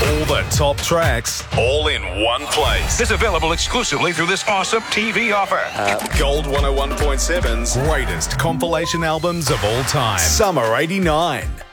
All the top tracks, all in one place. It's available exclusively through this awesome TV offer. Gold 101.7's greatest compilation albums of all time. Summer 89.